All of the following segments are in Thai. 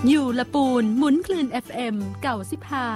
อยู่ละปูนหมุนคลื่น FM เก่าสิบห้า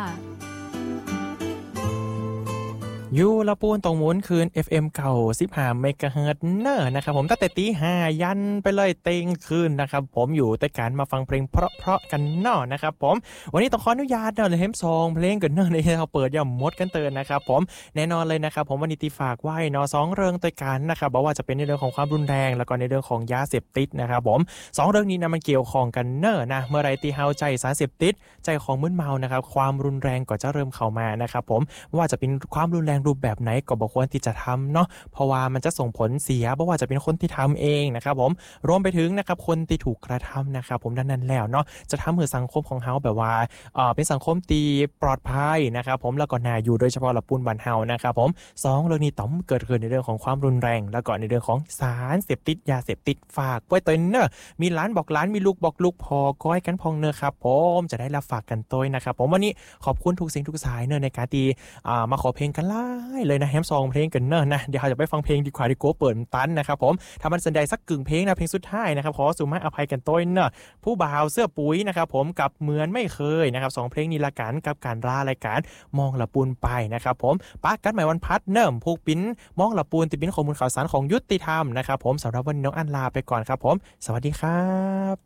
อยู่ละปูนตรงหมุนคืน FM เก่า15เมกะเฮิรตซ์เนอร์นะครับผมตั้งแต่ตี5ยันไปเลยเต็งคืนนะครับผมอยู่แต่การมาฟังเพลงเพราะๆกันเนาะนะครับผมวันนี้ต้องขออนุญาตเนาะเลยเฮมซองเพลงกันเนาะในเราเปิดย่ำมดกันเตือนนะครับผมแน่นอนเลยนะครับผมวันนี้ตีฝากไว้เนาะ2เรื่องแต่กันนะครับบอกว่าจะเป็นในเรื่องของความรุนแรงแล้วก็ในเรื่องของยาเสพติดนะครับผม2เรื่องนี้นะมันเกี่ยวข้องกันเนอะนะเมื่อไรตีเฮาใจสารเสพติดใจของมึนเมานะครับความรุนแรงก็จะเริ่มเข้ามานะครับผมว่าจะเป็นความรุนแรงรูปแบบไหนก็บ่ควรที่จะทำเนาะเพราะว่ามันจะส่งผลเสียบ่ว่าจะเป็นคนที่ทำเองนะครับผมรวมไปถึงนะครับคนที่ถูกกระทำนะครับผมนั้นแล้วเนาะจะทำให้สังคมของเฮาแบบว่าเป็นสังคมที่ปลอดภัยนะครับผมแล้วก็น่าอยู่โดยเฉพาะละปุ่นบ้านเฮานะครับผม2เรื่องนี้ต้องเกิดขึ้นในเรื่องของความรุนแรงแล้วก็ในเรื่องของสารเสพติดยาเสพติดฝากไว้ตัวเนอะมีหลานบอกหลานมีลูกบอกลูกพอก้อยกันพองเนอะครับผมจะได้รับฝากกันตัวนะครับผมวันนี้ขอบคุณทุกสิ่งทุกสายเนอะในการที่มาขอเพลงกันเลยนะแฮมซองเพลงกันเนอะนะเดี๋ยวเราจะไปฟังเพลงดีกว่าดีโก้เปิดตันนะครับผมถ้ามันสันใดสักกึ่งเพลงนะเพลงสุดท้ายนะครับขอสุมาอภัยกันต้นเนอะผู้บ่าวเสื้อปุ๋ยนะครับผมกับเหมือนไม่เคยนะครับ2เพลงนี้ละกันกับการล่ารายการมองละปูนไปนะครับผมปักกันใหม่วันพัดเนิ่มผูกปิ้นมองละปูนติดปิ้นข้อมูลข่าวสารของยุติธรรมนะครับผมสำหรับวันนี้น้องอันลาไปก่อนครับผมสวัสดีครับ